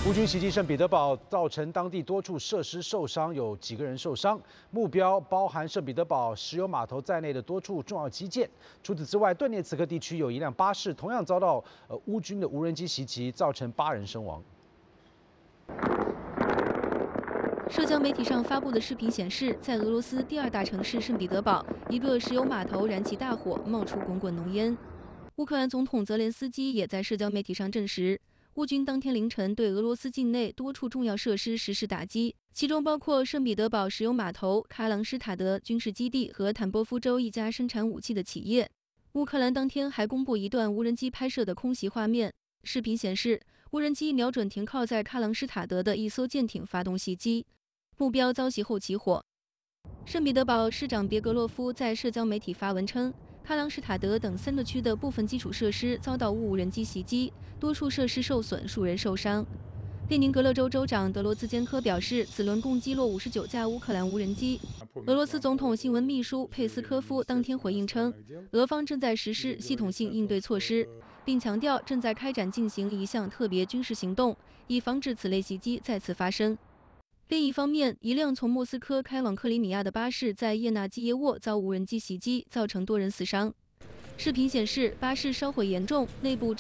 乌军袭击圣彼得堡，造成当地多处设施受伤，有几个人受伤。目标包含圣彼得堡石油码头在内的多处重要基建。除此之外，顿涅茨克地区有一辆巴士同样遭到乌军的无人机袭击，造成8人身亡。 社交媒体上发布的视频显示，在俄罗斯第2大城市圣彼得堡，一个石油码头燃起大火，冒出滚滚浓烟。乌克兰总统泽连斯基也在社交媒体上证实，乌军当天凌晨对俄罗斯境内多处重要设施实施打击，其中包括圣彼得堡石油码头、喀朗施塔德军事基地和坦波夫州一家生产武器的企业。乌克兰当天还公布一段无人机拍摄的空袭画面，视频显示，无人机瞄准停靠在喀朗施塔德的一艘舰艇发动袭击，目标遭袭后起火。圣彼得堡市长别格洛夫在社交媒体发文称，喀朗施塔德等3个区的部分基础设施遭到无人机袭击，多处设施受损，数人受伤。列宁格勒州州长德罗兹坚科表示，此轮共击落59架乌克兰无人机。俄罗斯总统新闻秘书佩斯科夫当天回应称，俄方正在实施系统性应对措施，并强调正在进行一项特别军事行动，以防止此类袭击再次发生。另一方面，一辆从莫斯科开往克里米亚的巴士在叶纳基耶沃遭无人机袭击，造成多人死伤。视频显示，巴士烧毁严重，内部